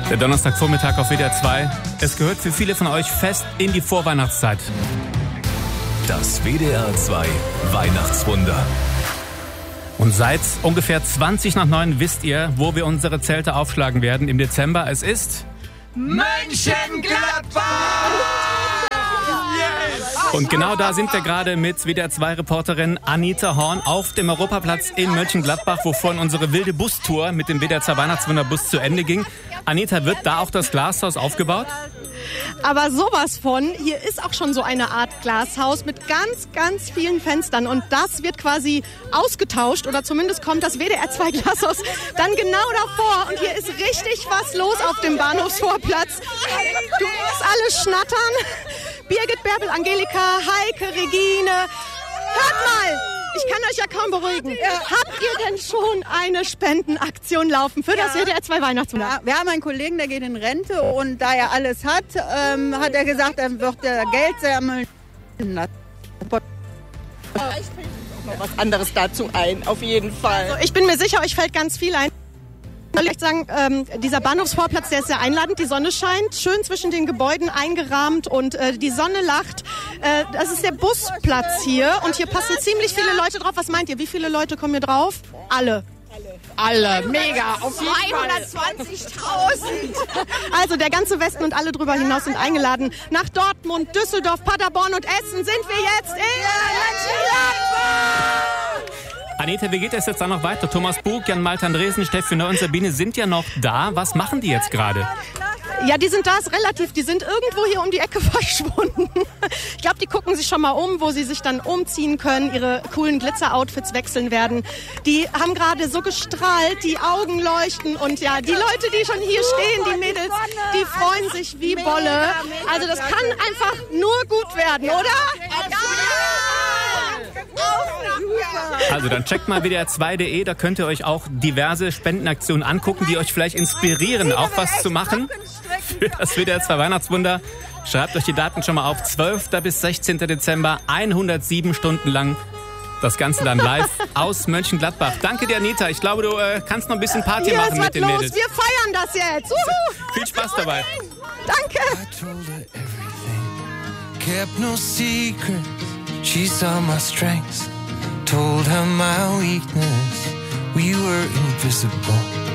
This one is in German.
Der Donnerstagvormittag auf WDR 2. Es gehört für viele von euch fest in die Vorweihnachtszeit. Das WDR 2 Weihnachtswunder. Und seit ungefähr 20 nach 9 wisst ihr, wo wir unsere Zelte aufschlagen werden im Dezember. Es ist Mönchengladbach! Und genau da sind wir gerade mit WDR 2-Reporterin Anita Horn auf dem Europaplatz in Mönchengladbach, wo vorhin unsere wilde Bustour mit dem WDR 2 Weihnachtswunderbus zu Ende ging. Anita, wird da auch das Glashaus aufgebaut? Aber sowas von, hier ist auch schon so eine Art Glashaus mit ganz, ganz vielen Fenstern und das wird quasi ausgetauscht oder zumindest kommt das WDR 2 Glashaus dann genau davor und hier ist richtig was los auf dem Bahnhofsvorplatz. Du musst alles schnattern. Birgit, Bärbel, Angelika, Heike, Regine. Hört mal! Ich kann euch ja kaum beruhigen. Habt ihr denn schon eine Spendenaktion laufen für das WDR 2 Weihnachtswunder? Ja, wir haben einen Kollegen, der geht in Rente und da er alles hat, hat er gesagt, er wird Geld sammeln. Ich bringe noch was anderes dazu ein, auf jeden Fall. Also ich bin mir sicher, euch fällt ganz viel ein. Soll ich sagen, dieser Bahnhofsvorplatz, der ist sehr einladend. Die Sonne scheint, schön zwischen den Gebäuden eingerahmt und die Sonne lacht. Das ist der Busplatz hier und hier passen ziemlich viele Leute drauf. Was meint ihr, wie viele Leute kommen hier drauf? Alle. Alle, mega, auf 220.000. Also der ganze Westen und alle drüber hinaus sind eingeladen. Nach Dortmund, Düsseldorf, Paderborn und Essen sind wir jetzt in Mönchengladbach! Anita, wie geht es jetzt dann noch weiter? Thomas Bug, Jan Malte Andresen, Steffi Neu und Sabine sind ja noch da. Was machen die jetzt gerade? Ja, die sind da, ist relativ. Die sind irgendwo hier um die Ecke verschwunden. Ich glaube, die gucken sich schon mal um, wo sie sich dann umziehen können, ihre coolen Glitzer-Outfits wechseln werden. Die haben gerade so gestrahlt, die Augen leuchten und ja, die Leute, die schon hier stehen, die Mädels, die freuen sich wie Bolle. Also das kann einfach nur gut werden, oder? Also dann checkt mal WDR2.de, da könnt ihr euch auch diverse Spendenaktionen angucken, die euch vielleicht inspirieren, auch was zu machen für das WDR 2 Weihnachtswunder. Schreibt euch die Daten schon mal auf, 12. bis 16. Dezember, 107 Stunden lang. Das Ganze dann live aus Mönchengladbach. Danke dir, Anita. Ich glaube, du kannst noch ein bisschen Party machen mit den Mädels. Wir feiern das jetzt. Viel Spaß dabei. Danke. Kept no secrets, she saw my strengths, told her my weakness, we were invisible.